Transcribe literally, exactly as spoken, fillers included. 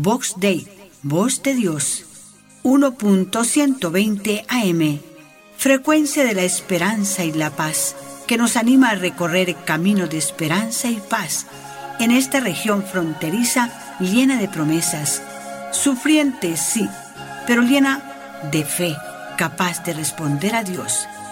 Vox Dei, Voz de Dios, uno punto ciento veinte A M, frecuencia de la esperanza y la paz, que nos anima a recorrer caminos de esperanza y paz en esta región fronteriza llena de promesas, sufriente sí, pero llena de fe, capaz de responder a Dios.